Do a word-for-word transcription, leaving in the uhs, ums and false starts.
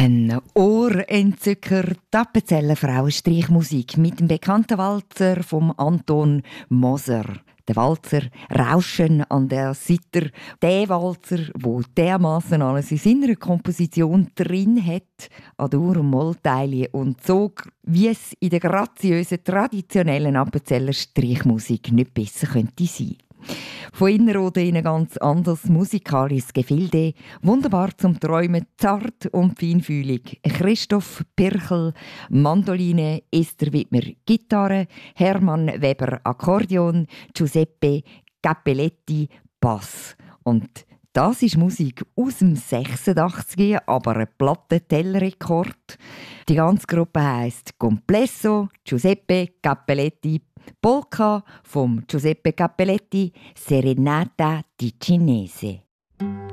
Ein Ohrentzücker, die Appenzeller Frauenstreichmusik mit dem bekannten Walzer von Anton Moser. Der Walzer «Rauschen an der Sitter». Der Walzer, der dermassen alles in seiner Komposition drin hat, an Dur- und Mollteile und Zog, wie es in der graziösen, traditionellen Appenzeller Streichmusik nicht besser könnte sein. Von Innerrhoden in ein ganz anderes musikalisches Gefilde, wunderbar zum Träumen, zart und feinfühlig. Christoph Pirchel, Mandoline, Esther Wittmer, Gitarre, Hermann Weber, Akkordeon, Giuseppe Cappelletti, Bass. Und das ist Musik aus dem sechsundachtziger, aber ein Plattentellerrekord. Die ganze Gruppe heisst Complesso Giuseppe Cappelletti Polka vom Giuseppe Cappelletti, Serenata di Cinese.